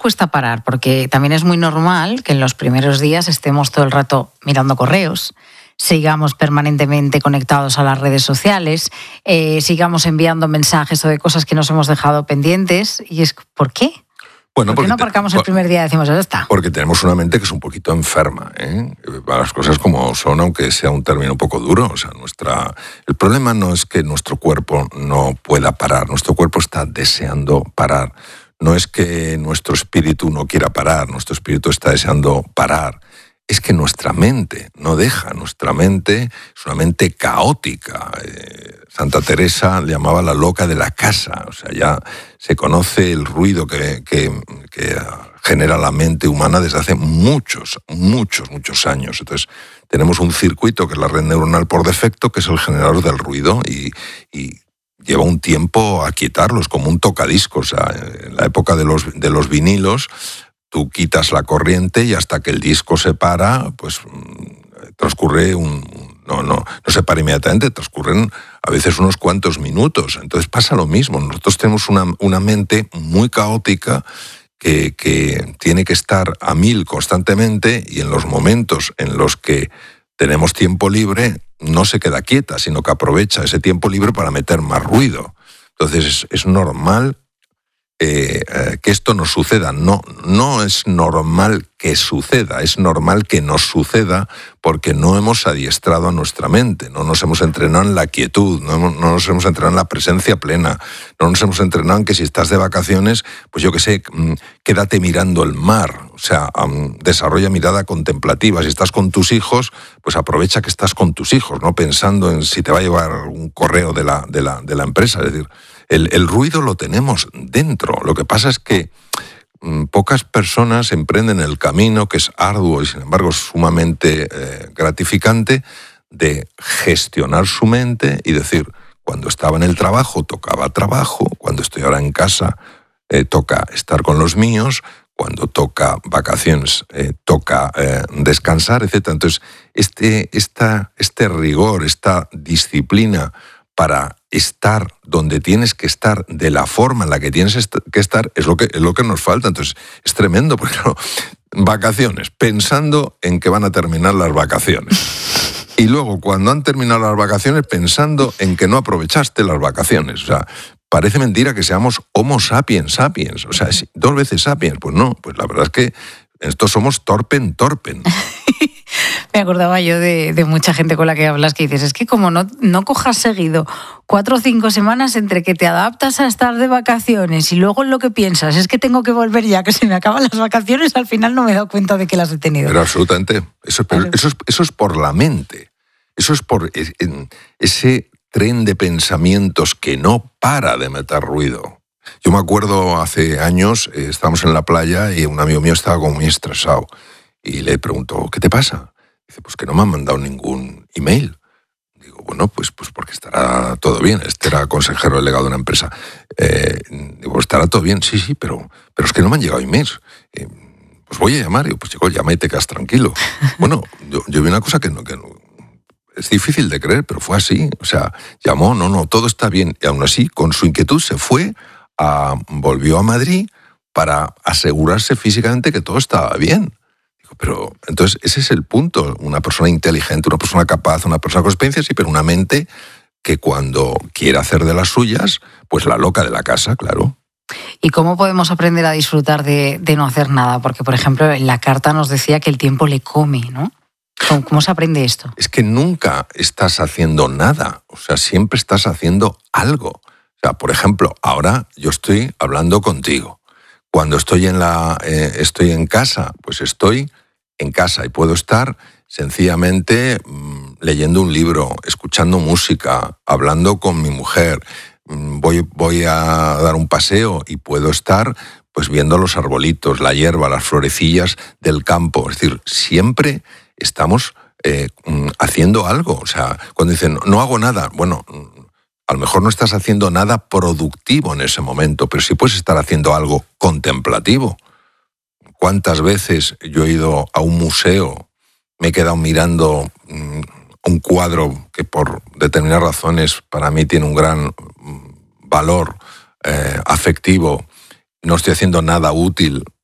cuesta parar? Porque también es muy normal que en los primeros días estemos todo el rato mirando correos, sigamos permanentemente conectados a las redes sociales, sigamos enviando mensajes o de cosas que nos hemos dejado pendientes. Y es, ¿por qué? Bueno, ¿Por qué no aparcamos el primer día y decimos, ya está? Porque tenemos una mente que es un poquito enferma, ¿eh? Las cosas como son, aunque sea un término un poco duro. O sea, el problema no es que nuestro cuerpo no pueda parar, nuestro cuerpo está deseando parar. No es que nuestro espíritu no quiera parar, nuestro espíritu está deseando parar. Es que nuestra mente no deja, nuestra mente es una mente caótica. Santa Teresa le llamaba la loca de la casa. O sea, ya se conoce el ruido que genera la mente humana desde hace muchos años. Entonces, tenemos un circuito que es la red neuronal por defecto, que es el generador del ruido, y lleva un tiempo a quitarlo, es como un tocadiscos. O sea, en la época de los vinilos, tú quitas la corriente y hasta que el disco se para, pues transcurre no se para inmediatamente, transcurren a veces unos cuantos minutos. Entonces pasa lo mismo. Nosotros tenemos una mente muy caótica que tiene que estar a 1000 constantemente, y en los momentos en los que tenemos tiempo libre no se queda quieta, sino que aprovecha ese tiempo libre para meter más ruido. Entonces es normal que esto nos suceda. No es normal que suceda, es normal que nos suceda porque no hemos adiestrado a nuestra mente, no nos hemos entrenado en la quietud, no nos hemos entrenado en la presencia plena, no nos hemos entrenado en que si estás de vacaciones, pues yo qué sé, quédate mirando el mar, o sea, desarrolla mirada contemplativa. Si estás con tus hijos, pues aprovecha que estás con tus hijos, no pensando en si te va a llevar un correo de la empresa. Es decir, el ruido lo tenemos dentro. Lo que pasa es que pocas personas emprenden el camino, que es arduo y sin embargo sumamente gratificante, de gestionar su mente y decir, cuando estaba en el trabajo tocaba trabajo, cuando estoy ahora en casa toca estar con los míos, cuando toca vacaciones toca descansar, etc. Entonces, este rigor, esta disciplina para estar donde tienes que estar, de la forma en la que tienes que estar, es lo que nos falta. Entonces, es tremendo, porque claro, vacaciones, pensando en que van a terminar las vacaciones. Y luego, cuando han terminado las vacaciones, pensando en que no aprovechaste las vacaciones. O sea, parece mentira que seamos homo sapiens sapiens. O sea, 2 veces sapiens. Pues no, pues la verdad es que estos somos torpen. Me acordaba yo de mucha gente con la que hablas que dices, es que como no cojas seguido 4 o 5 semanas entre que te adaptas a estar de vacaciones y luego lo que piensas es que tengo que volver ya, que se me acaban las vacaciones, al final no me he dado cuenta de que las he tenido. Pero absolutamente. Eso es por la mente. Eso es por ese tren de pensamientos que no para de meter ruido. Yo me acuerdo hace años, estábamos en la playa y un amigo mío estaba como muy estresado. Y le pregunto, ¿qué te pasa? Dice, pues que no me han mandado ningún email. Digo, bueno, pues porque estará todo bien. Este era consejero delegado de una empresa. Digo, estará todo bien. Sí, pero es que no me han llegado emails. Pues voy a llamar. Digo, pues chico, llama y te quedas tranquilo. Bueno, yo vi una cosa que no es difícil de creer, pero fue así. O sea, llamó, no, todo está bien. Y aún así, con su inquietud, se fue, volvió a Madrid para asegurarse físicamente que todo estaba bien. Pero entonces ese es el punto. Una persona inteligente, una persona capaz, una persona con experiencia, sí, pero una mente que cuando quiere hacer de las suyas, pues la loca de la casa, claro. ¿Y cómo podemos aprender a disfrutar de no hacer nada? Porque, por ejemplo, en la carta nos decía que el tiempo le come, ¿no? ¿Cómo se aprende esto? Es que nunca estás haciendo nada. O sea, siempre estás haciendo algo. O sea, por ejemplo, ahora yo estoy hablando contigo. Cuando estoy en casa, pues estoy en casa y puedo estar sencillamente leyendo un libro, escuchando música, hablando con mi mujer. Voy a dar un paseo y puedo estar pues viendo los arbolitos, la hierba, las florecillas del campo. Es decir, siempre estamos haciendo algo. O sea, cuando dicen no hago nada, bueno, a lo mejor no estás haciendo nada productivo en ese momento, pero sí puedes estar haciendo algo contemplativo. ¿Cuántas veces yo he ido a un museo, me he quedado mirando un cuadro que por determinadas razones para mí tiene un gran valor afectivo, no estoy haciendo nada útil,